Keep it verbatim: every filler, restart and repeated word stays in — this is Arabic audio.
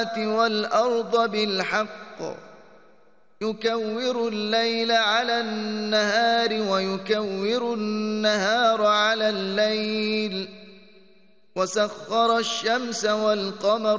والأرض بالحق يكور الليل على النهار ويكور النهار على الليل وسخر الشمس والقمر